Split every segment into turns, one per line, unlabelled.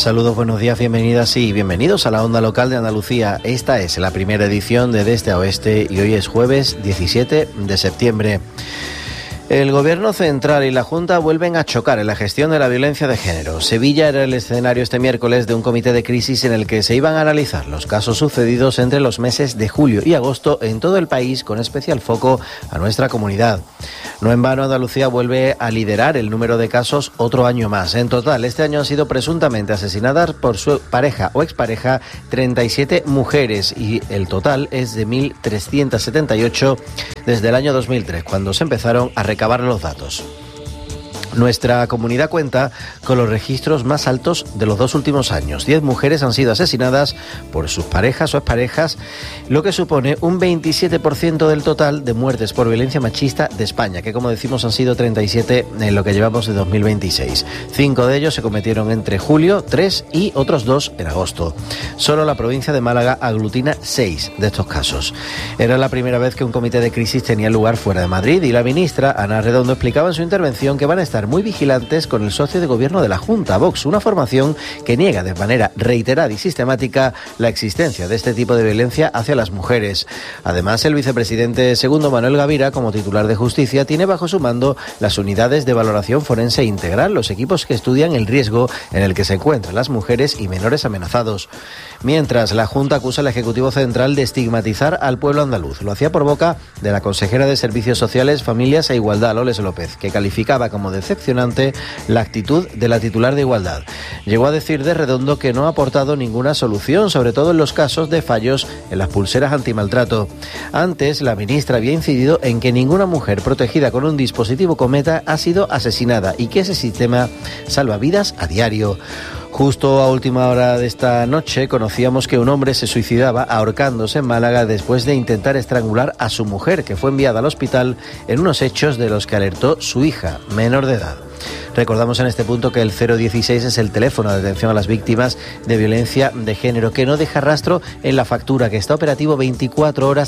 Saludos, buenos días, bienvenidas y bienvenidos a la Onda Local de Andalucía. Esta es la primera edición de Este a Oeste y hoy es jueves 17 de septiembre. El Gobierno central y la Junta vuelven a chocar en la gestión de la violencia de género. Sevilla era el escenario este miércoles de un comité de crisis en el que se iban a analizar los casos sucedidos entre los meses de julio y agosto en todo el país, con especial foco a nuestra comunidad. No en vano, Andalucía vuelve a liderar el número de casos otro año más. En total, este año han sido presuntamente asesinadas por su pareja o expareja 37 mujeres y el total es de 1.378 desde el año 2003, cuando se empezaron a recabar los datos. Nuestra comunidad cuenta con los registros más altos de los 2 últimos años. 10 mujeres han sido asesinadas por sus parejas o exparejas, lo que supone un 27% del total de muertes por violencia machista de España, que como decimos han sido 37 en lo que llevamos de 2026. 5 de ellos se cometieron entre julio, 3 y otros 2 en agosto. Solo la provincia de Málaga aglutina 6 de estos casos. Era la primera vez que un comité de crisis tenía lugar fuera de Madrid y la ministra Ana Redondo explicaba en su intervención que van a estar muy vigilantes con el socio de gobierno de la Junta, Vox, una formación que niega de manera reiterada y sistemática la existencia de este tipo de violencia hacia las mujeres. Además, el vicepresidente segundo, Manuel Gavira, como titular de Justicia, tiene bajo su mando las unidades de valoración forense integral, los equipos que estudian el riesgo en el que se encuentran las mujeres y menores amenazados. Mientras, la Junta acusa al Ejecutivo Central de estigmatizar al pueblo andaluz. Lo hacía por boca de la consejera de Servicios Sociales, Familias e Igualdad, Loles López, que calificaba como decepcionante la actitud de la titular de Igualdad. Llegó a decir de Redondo que no ha aportado ninguna solución, sobre todo en los casos de fallos en las pulseras antimaltrato. Antes, la ministra había incidido en que ninguna mujer protegida con un dispositivo Cometa ha sido asesinada y que ese sistema salva vidas a diario. Justo a última hora de esta noche conocíamos que un hombre se suicidaba ahorcándose en Málaga después de intentar estrangular a su mujer, que fue enviada al hospital en unos hechos de los que alertó su hija, menor de edad. Recordamos en este punto que el 016 es el teléfono de atención a las víctimas de violencia de género, que no deja rastro en la factura, que está operativo 24 horas,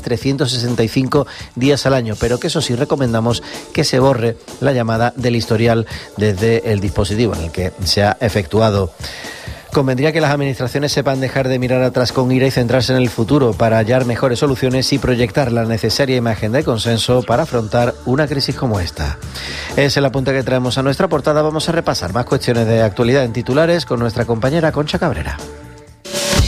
365 días al año, pero que eso sí recomendamos que se borre la llamada del historial desde el dispositivo en el que se ha efectuado. Convendría que las administraciones sepan dejar de mirar atrás con ira y centrarse en el futuro para hallar mejores soluciones y proyectar la necesaria imagen de consenso para afrontar una crisis como esta. Es el apunte que traemos a nuestra portada. Vamos a repasar más cuestiones de actualidad en titulares con nuestra compañera Concha Cabrera.